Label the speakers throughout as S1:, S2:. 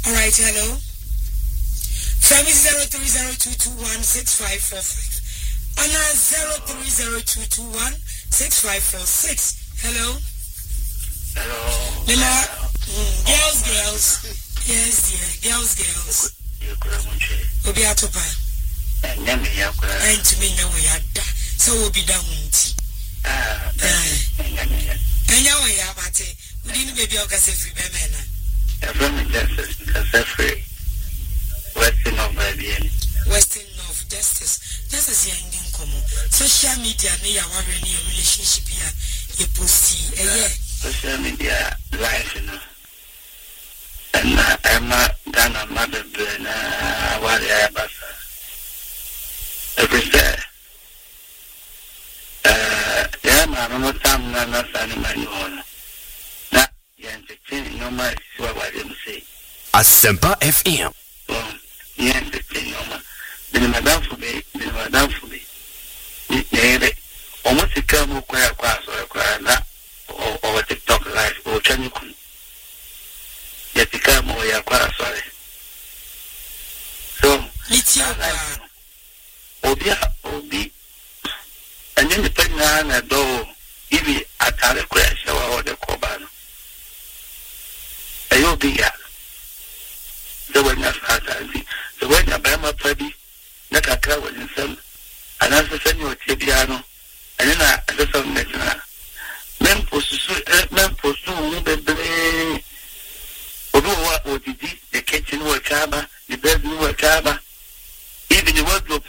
S1: All right, hello. From 0302216545. Anna 0302216546. Hello.
S2: Hello.
S1: Lila, girls. Yes, dear. Girls. Obi atopa.
S2: Nyame yakura.
S1: Entimi nyawe yada. So obi da munti. Enya we ya mate. Udi ni baby okase free be me na.
S2: From Justice free. Western of Justice. Justice ya ndi nkomo. Social media ne ya ware ne relationship ya e posti social media life no. And I'm done a mother na wale abasa. Every day. No time na sani manyona. Na yentetini nyoma siwa wale mse.
S3: Asempa FM.
S2: Yentetini nyoma. Bini madam fube. Nere. Omosi kama kwa na over TikTok live o chanyukun. Yatika mo ya kwa sorry. So obi and then the penna na do ibi atare crash or the cobano. Ayo biya. So when you start so when you buy my baby, nakaka with some and as the senior tibiano and then I just on national. Men pursue bebe. The kitchen work the bedroom work even the wardrobe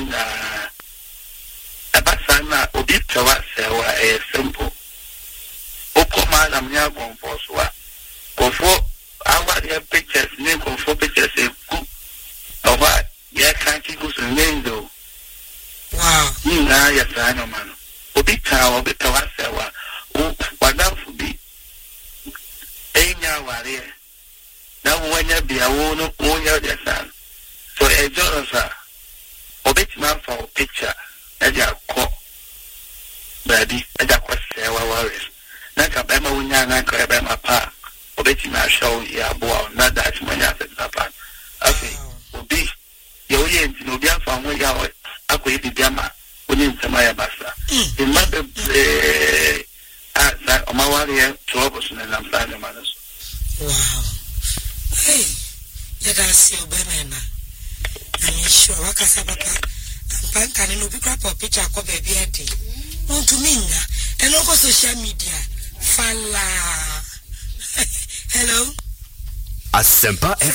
S2: Abasana obi tawa sewa simple. Okoma na mnya gonfo so gonfo our pictures name gonfo pictures ku oba ya kanti go so nendo.
S1: Wow.
S2: Na ya sana man. Obi tawa sewa wadamfu bi enya ware na wanya bia wo no wonya de san. So ejosa obi tima for picture Eja ko baby eja ko sewa worries na ka bema wunya na ka bema pa obeti na show ya bo na that manya se papa afi obi ye oye nti no bia fa ho ya akoye bibia ma onye ntama ya basa the mother sa o ma ware to obos na lampa na manos.
S1: Wow. Hey, ya ga si obema na ani sure wakasa papa Pankani no bikra po picture ko baby edi. Unto minya and on social media. Fala. Hello.
S3: Asempa